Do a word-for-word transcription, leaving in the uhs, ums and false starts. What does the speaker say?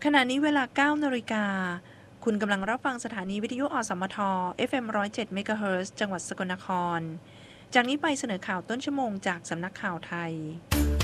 ขณะนี้เวลา เก้า นาฬิกา คุณกำลังรับฟังสถานีวิทยุ อสมท เอฟ เอ็ม หนึ่งร้อยเจ็ด เมกะเฮิรตซ์ จังหวัดสกลนคร จากนี้ไปเสนอข่าวต้นชั่วโมงจากสำนักข่าวไทย